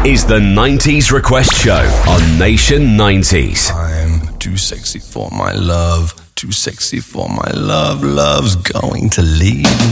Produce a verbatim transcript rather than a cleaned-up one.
is the nineties Request Show on Nation nineties. I'm too sexy for my love, too sexy for my love, love's going to leave.